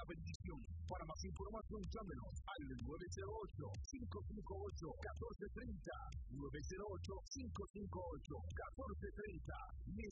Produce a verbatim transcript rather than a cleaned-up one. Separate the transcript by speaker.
Speaker 1: bendición. Para más información, llámenos al nueve cero ocho, cinco cinco ocho, uno cuatro tres cero, nueve cero ocho, cinco cinco ocho, uno cuatro tres cero. Les